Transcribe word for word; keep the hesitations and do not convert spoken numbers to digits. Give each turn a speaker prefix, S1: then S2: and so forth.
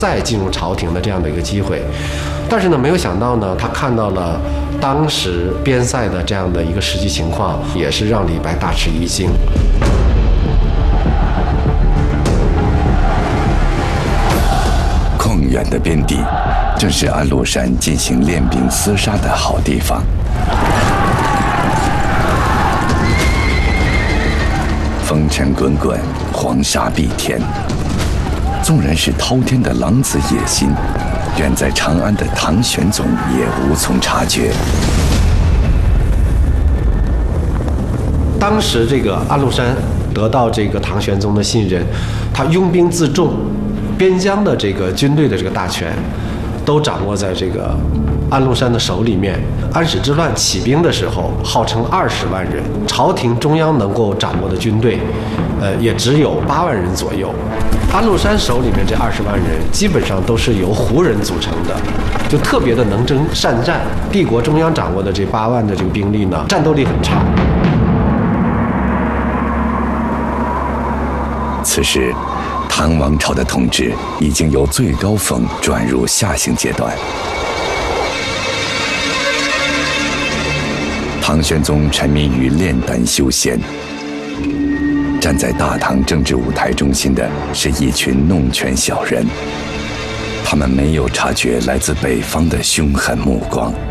S1: 再进入朝廷的这样的一个机会。但是呢，没有想到呢，他看到了当时边塞的这样的一个实际情况，也是让李白大吃一惊。
S2: 旷远的边地，正是安禄山进行练兵厮杀的好地方。风尘滚滚，黄沙蔽天。纵然是滔天的狼子野心，远在长安的唐玄宗也无从察觉。
S1: 当时这个安禄山得到这个唐玄宗的信任，他拥兵自重，边疆的这个军队的这个大权，都掌握在这个安禄山的手里面。安史之乱起兵的时候，号称二十万人，朝廷中央能够掌握的军队，呃，也只有八万人左右。安禄山手里面这二十万人，基本上都是由胡人组成的，就特别的能征善战。帝国中央掌握的这八万的这个兵力呢，战斗力很差。
S2: 此时，唐王朝的统治已经由最高峰转入下行阶段。唐玄宗沉迷于炼丹修仙，站在大唐政治舞台中心的是一群弄权小人，他们没有察觉来自北方的凶狠目光。